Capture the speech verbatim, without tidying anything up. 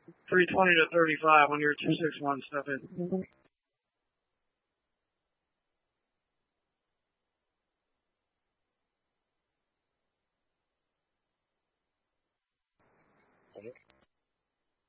three twenty to thirty-five when you're two six one, step in.